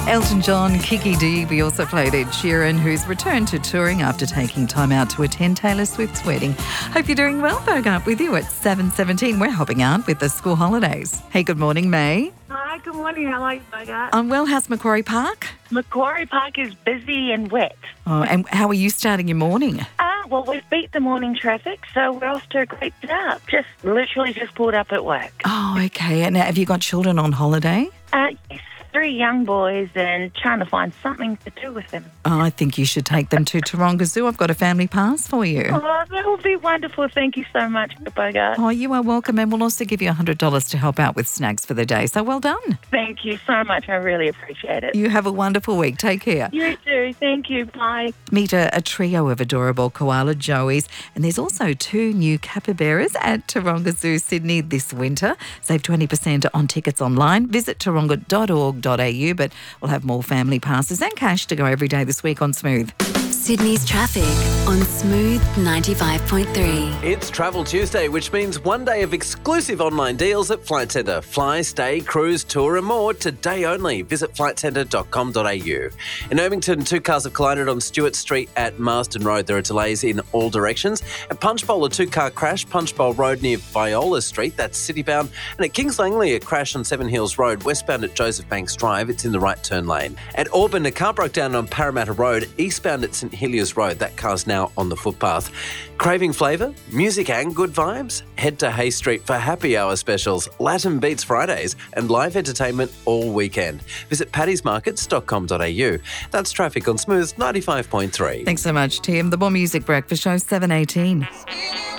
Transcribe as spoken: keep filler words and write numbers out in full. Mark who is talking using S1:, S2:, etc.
S1: Elton John, Kiki D. We also played Ed Sheeran, who's returned to touring after taking time out to attend Taylor Swift's wedding. Hope you're doing well. Bogart with you at seven seventeen. We're helping out with the school holidays. Hey, good morning, May.
S2: Hi, good morning. How are you, Bogart?
S1: I'm well. How's Macquarie Park?
S2: Macquarie Park is busy and wet.
S1: Oh, and how are you starting your morning?
S2: Ah, well, we've beat the morning traffic, so we're off to a great start. Just literally just pulled up at work.
S1: Oh, okay. And have you got children on holiday?
S2: Uh, yes, three young boys and trying to find something to do with them.
S1: Oh, I think you should take them to Taronga Zoo. I've got a family pass for you.
S2: Oh, that would be wonderful. Thank you so much, Bogart.
S1: Oh, you are welcome. And we'll also give you one hundred dollars to help out with snacks for the day. So well done.
S2: Thank you so much. I really appreciate it.
S1: You have a wonderful week. Take care.
S2: You too. Thank you. Bye.
S1: Meet a, a trio of adorable koala joeys. And there's also two new capybaras at Taronga Zoo, Sydney this winter. Save twenty percent on tickets online. Visit taronga dot org dot a u. But we'll have more family passes and cash to go every day this week on Smooth.
S3: Sydney's traffic on Smooth ninety-five point three.
S4: It's Travel Tuesday, which means one day of exclusive online deals at Flight Centre. Fly, stay, cruise, tour and more today only. Visit flight centre dot com dot a u. In Ermington, two cars have collided on Stewart Street at Marsden Road. There are delays in all directions. At Punchbowl, a two-car crash, Punchbowl Road near Viola Street, that's city-bound. And at Kings Langley, a crash on Seven Hills Road, westbound at Joseph Banks Drive. It's in the right turn lane. At Auburn, a car broke down on Parramatta Road, eastbound at St Heliers Road. That car's now on the footpath. Craving flavour, music and good vibes? Head to Hay Street for happy hour specials, Latin Beats Fridays and live entertainment all weekend. Visit paddies markets dot com dot a u. That's traffic on Smooth ninety-five point three.
S1: Thanks so much, Tim. The More Music Breakfast Show, seven eighteen.